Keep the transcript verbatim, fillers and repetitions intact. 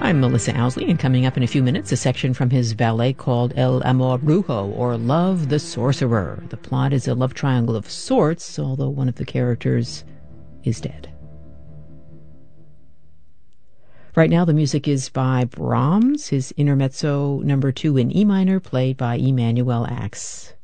I'm Melissa Owsley, and coming up in a few minutes, a section from his ballet called El Amor Brujo, or Love the Sorcerer. The plot is a love triangle of sorts, although one of the characters is dead. Right now, the music is by Brahms, his Intermezzo number two in E minor, played by Emanuel Ax.